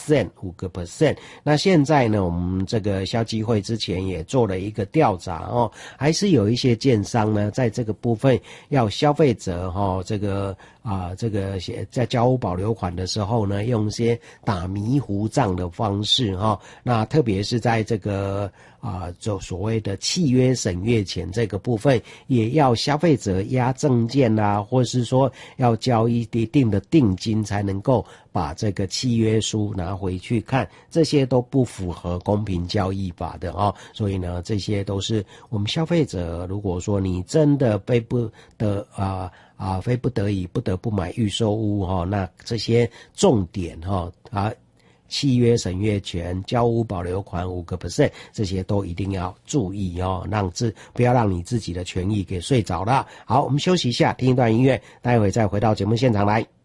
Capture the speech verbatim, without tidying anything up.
percent 五个 percent。那现在呢，我们这个消基会之前也做了一个调查哦，还是有一些建商呢，在这个部分要消费者哈、哦、这个啊这个在交屋保留款的时候呢，用一些打迷糊仗的方式哈、哦。那特别是在这个啊，就所谓的契约审阅前这个部分，也要消费者押证件啦，或是说要交一定的定金才能够把这个契约书拿回去看，这些都不符合公平交易法的哦。所以呢，这些都是我们消费者，如果说你真的非不得啊啊非不得已不得不买预售屋哈、哦，那这些重点哈 啊。啊契约审阅权、交屋保留款五个 percent， 这些都一定要注意哦，让自不要让你自己的权益给睡着了。好，我们休息一下，听一段音乐，待会再回到节目现场来。